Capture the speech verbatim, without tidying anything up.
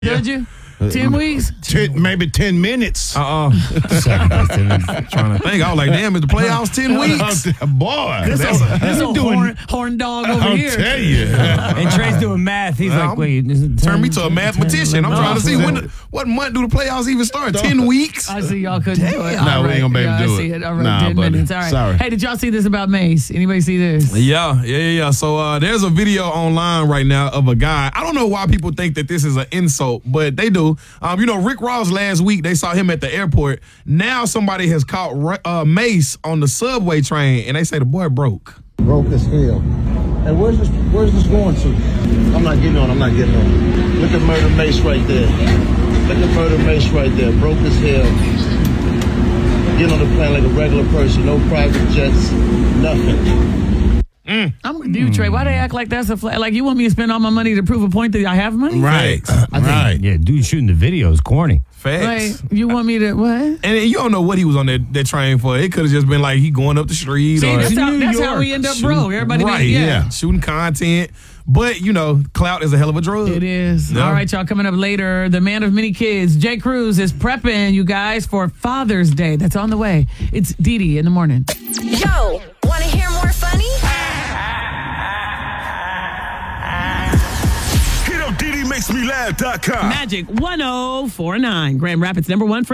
Did you? Ten weeks? Ten, maybe ten minutes. Uh-uh. Trying to think. I was like, damn, is the playoffs ten weeks? Boy. This that's- is this you a horn, horn dog over I'll here. tell you. And Trey's doing math. He's Well, like, wait. Is it Turn ten, me to a mathematician. I'm ten, trying to see eleven? when, the- what month do the playoffs even start? Ten weeks? I see y'all couldn't do it. No, All we ain't gonna be able yeah, to do I see it. it. All right, Nah, ten buddy. minutes. All right. Sorry. Hey, did y'all see this about Mace? Anybody see this? Yeah, yeah, yeah, yeah. So uh, there's a video online right now of a guy. I don't know why people think that this is an insult, but they do. Um, you know, Rick Ross last week, they saw him at the airport. Now somebody has caught uh, Mace on the subway train, and they say the boy broke. Broke as hell. And where's this where's this going to? I'm not getting on, I'm not getting on. Look at Murder Mace right there. Look at Murder Mace right there. Broke as hell. Get on the plane like a regular person. No private jets, nothing. Mm. I'm with you, Trey. Why they act like that's a flag? Like you want me to spend all my money to prove a point that I have money? Right. I think, right. Yeah, dude shooting the video is corny. Facts. Like, you want me to what? And you don't know what he was on that, that train for. It could have just been like he going up the street. See, or that's, how, New that's how York. we end up broke. Everybody, right, be, yeah. yeah. Shooting content. But, you know, clout is a hell of a drug. It is. Yeah. All right, y'all, coming up later, the man of many kids, Jay Cruz, is prepping you guys for Father's Day. That's on the way. It's Dee Dee in the morning. Yo, want to hear more funny? Hit up D D makes me laugh dot com. Magic one oh four nine, Grand Rapids, number one for